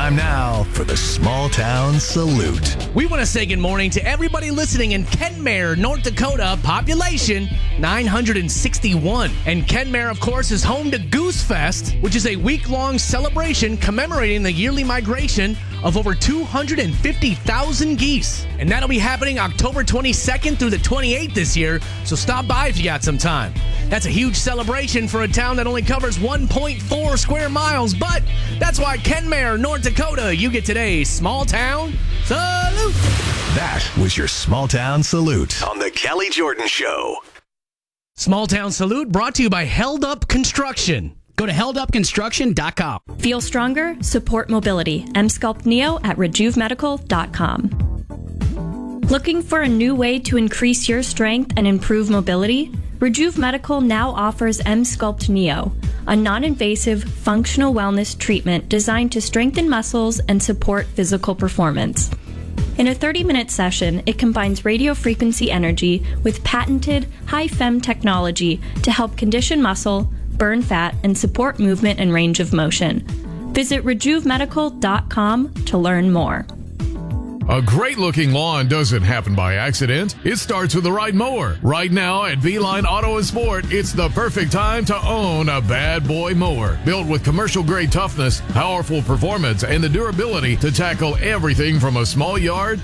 Time now for the Small Town Salute. We want to say good morning to everybody listening in Kenmare, North Dakota, population 961. And Kenmare, of course, is home to Goose Fest, which is a week-long celebration commemorating the yearly migration of over 250,000 geese. And that'll be happening October 22nd through the 28th this year, so stop by if you got some time. That's a huge celebration for a town that only covers 1.4 square miles, but that's why Kenmare, North Dakota, you get today's Small Town Salute. That was your Small Town Salute on The Kelly Jordan Show. Small Town Salute brought to you by Held Up Construction. Go to heldupconstruction.com. Feel stronger? Support mobility. mSculpt Neo at RejuveMedical.com. Looking for a new way to increase your strength and improve mobility? Rejuve Medical now offers mSculpt Neo, a non-invasive functional wellness treatment designed to strengthen muscles and support physical performance. In a 30-minute session, it combines radio frequency energy with patented high-fem technology to help condition muscle, burn fat, and support movement and range of motion. Visit RejuveMedical.com to learn more. A great-looking lawn doesn't happen by accident. It starts with the right mower. Right now at Beeline Auto and Sport, it's the perfect time to own a bad boy mower. Built with commercial-grade toughness, powerful performance, and the durability to tackle everything from a small yard